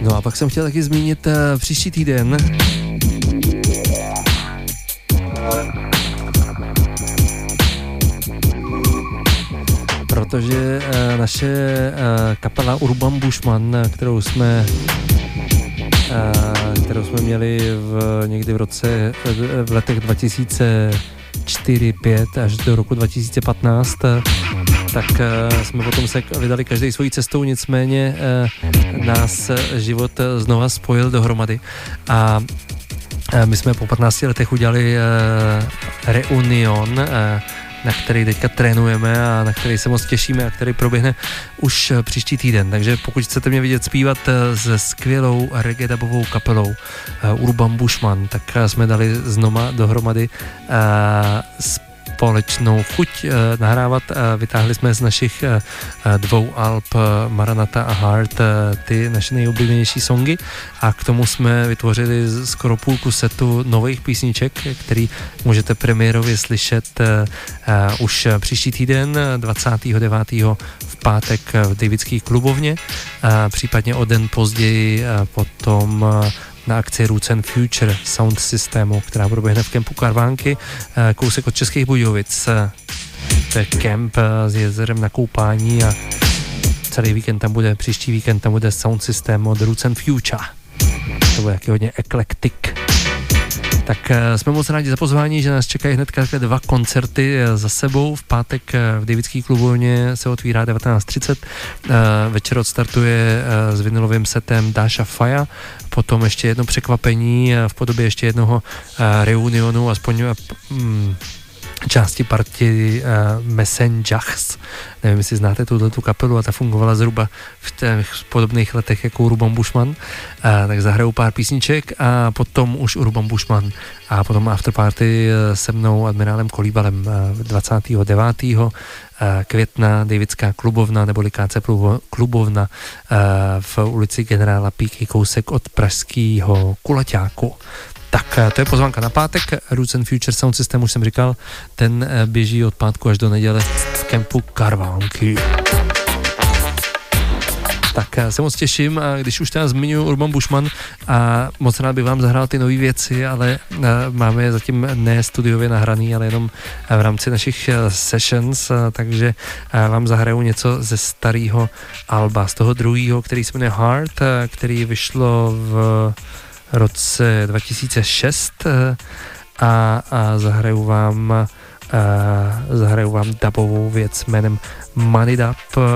No a pak jsem chtěl taky zmínit příští týden. Protože naše kapela Urban Bushman, kterou jsme měli někdy v letech 2004-2005 až do roku 2015, tak jsme potom se vydali každý svojí cestou, nicméně nás život znova spojil dohromady a my jsme po 15 letech udělali reunion, na který teďka trénujeme a na který se moc těšíme a který proběhne už příští týden. Takže pokud chcete mě vidět zpívat se skvělou reggae dubovou kapelou Urban Bushman, tak jsme dali znova dohromady společnou chuť nahrávat. Vytáhli jsme z našich 2 alb Maranatha a Heart ty naše nejoblíbenější songy a k tomu jsme vytvořili skoro půlku setu nových písniček, který můžete premiérově slyšet už příští týden 29. v pátek v Davidské klubovně, případně o den později potom na akci Roots and Future Sound Systemu, která proběhne v kempu Karvánky, kousek od Českých Budějovic. To je kemp s jezerem na koupání a celý víkend tam bude, příští víkend tam bude Sound System od Roots and Future. To bude taky hodně eclectic. Tak jsme moc rádi za pozvání, že nás čekají hned 2 koncerty za sebou. V pátek v Davidské klubovně se otvírá 19:30. Večer odstartuje s vinylovým setem Dasha Faya. Potom ještě jedno překvapení v podobě ještě jednoho reunionu, aspoň části partii Messengers. Nevím, jestli znáte tu kapelu a ta fungovala zhruba v těch podobných letech jako Urban Bushman. Tak zahrajou pár písniček a potom už Urban Bushman a potom afterparty se mnou Admirálem Kolíbalem 29. května Davidská klubovna neboli KC klubovna v ulici Generála Píky, kousek od pražského Kulaťáku. Tak to je pozvánka na pátek, Roots and Future Sound System, už jsem říkal, ten běží od pátku až do neděle v kempu Karvánky. Tak se moc těším, když už teda zmiňuji Urban Bushman a moc rád bych vám zahrál ty nové věci, ale máme je zatím ne studiově nahraný, ale jenom v rámci našich sessions, takže vám zahraju něco ze starého alba, z toho druhého, který se jmenuje Heart, který vyšlo v roce 2006 a zahraju vám dubovou věc jménem Money Dub,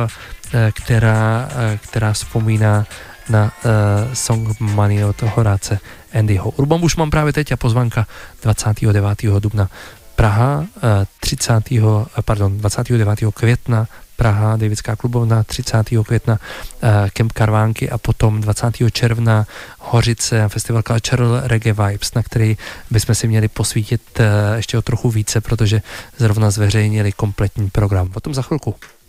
která vzpomíná na song Money od Horáce Andyho. Urban Bushman právě teď a pozvánka 29. dubna Praha, 29. května Praha, Davidská klubovna, 30. května kemp Karvánky a potom 20. června Hořice, festival Cultural Reggae Vibes, na který bychom si měli posvítit ještě o trochu více, protože zrovna zveřejnili kompletní program. Potom za chvilku.